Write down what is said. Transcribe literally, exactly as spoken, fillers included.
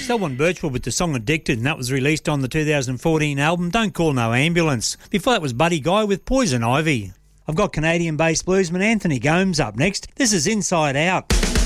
Selwyn Birchwood with the song Addicted, and that was released on the two thousand fourteen album Don't Call No Ambulance. Before that was Buddy Guy with Poison Ivy. I've got Canadian-based bluesman Anthony Gomes up next. This is Inside Out.